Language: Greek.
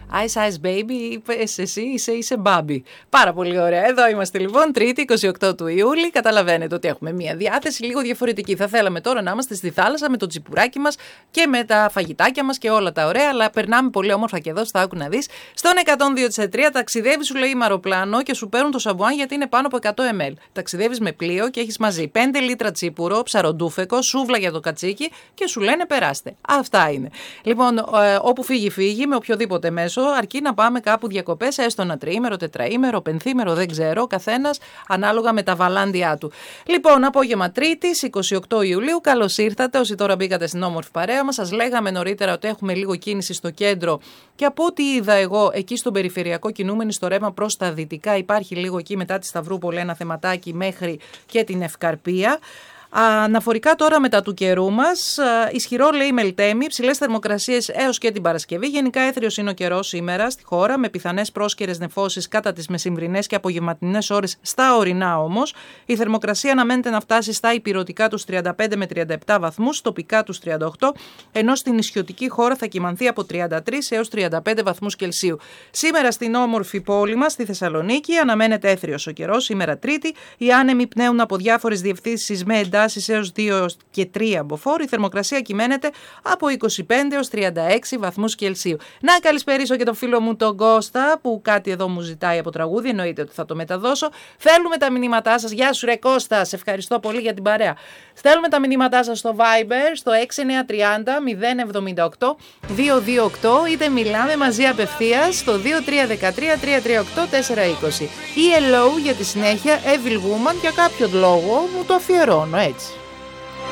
Ice Ice Baby, είπες εσύ, είσαι μπάμπι. Πάρα πολύ ωραία. Εδώ είμαστε λοιπόν, Τρίτη, 28 του Ιούλη. Καταλαβαίνετε ότι έχουμε μια διάθεση λίγο διαφορετική. Θα θέλαμε τώρα να είμαστε στη θάλασσα με το τσιπουράκι μας και με τα φαγητάκια μας και όλα τα ωραία, αλλά περνάμε πολύ όμορφα και εδώ, στα άκου να δεις. Στον 102.3 ταξιδεύεις, σου λέει μαροπλάνο και σου παίρνουν το σαμπουάν γιατί είναι πάνω από 100 ml. Ταξιδεύεις με πλοίο και έχεις μαζί 5 λίτρα τσίπουρο, ψαροντούφεκο, σούβλα για το κατσίκι και σου λένε περάστε. Αυτά είναι. Λοιπόν, όπου φύγει, με οποιοδήποτε μέσο, αρκεί να πάμε κάπου διακοπές, έστω ένα τριήμερο, τετραήμερο, πενθήμερο, δεν ξέρω, καθένας ανάλογα με τα βαλάντια του. Λοιπόν, απόγευμα Τρίτης, 28 Ιουλίου, καλώς ήρθατε. Όσοι τώρα μπήκατε στην όμορφη παρέα μας, σας λέγαμε νωρίτερα ότι έχουμε λίγο κίνηση στο κέντρο και από ό,τι είδα εγώ, εκεί στον περιφερειακό κινούμενοι στο ρέμα προς τα δυτικά, υπάρχει λίγο εκεί μετά τη Σταυρούπολη ένα θεματάκι μέχρι και την Ευκαρπία. Αναφορικά τώρα μετά του καιρού μας, ισχυρό λέει Μελτέμι, ψηλές θερμοκρασίες έως και την Παρασκευή. Γενικά έθριος είναι ο καιρός σήμερα στη χώρα, με πιθανές πρόσκαιρες νεφώσεις κατά τις μεσημβρινές και απογευματινές ώρες στα ορεινά όμως. Η θερμοκρασία αναμένεται να φτάσει στα ηπειρωτικά τους 35 με 37 βαθμούς, τοπικά τους 38, ενώ στην νησιωτική χώρα θα κυμανθεί από 33 έως 35 βαθμούς Κελσίου. Σήμερα στην όμορφη πόλη μας, στη Θεσσαλονίκη, αναμένεται έθριος ο καιρός, σήμερα Τρίτη. Οι άνεμοι πνέουν από διάφορες διευθύνσεις με εντάσεις έως 2 και 3 μποφόρ. Η θερμοκρασία κυμαίνεται από 25 έως 36 βαθμούς Κελσίου. Να καλησπερίσω και τον φίλο μου τον Κώστα που κάτι εδώ μου ζητάει από τραγούδι. Εννοείται ότι θα το μεταδώσω. Θέλουμε τα μηνύματά σας. Γεια σου ρε Κώστα, σε ευχαριστώ πολύ για την παρέα. Στέλνουμε τα μηνύματά σας στο Viber στο 6930 078 228, είτε μιλάμε μαζί απευθείας στο 2313 338 420. ELO για τη συνέχεια, Evil Woman, για κάποιον λόγο μου το αφιερώνω έτσι.